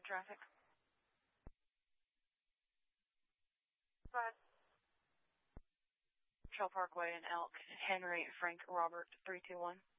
traffic. But Trail Parkway and Elk. Henry Frank Robert 321.